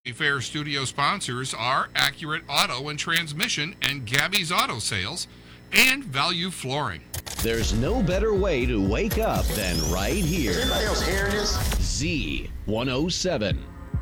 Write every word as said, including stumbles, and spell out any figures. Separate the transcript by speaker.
Speaker 1: Fair Studio sponsors are Accurate Auto and Transmission and Gabby's Auto Sales and Value Flooring.
Speaker 2: There's no better way to wake up than right here.
Speaker 3: Is anybody else hearing this?
Speaker 2: Z one oh seven.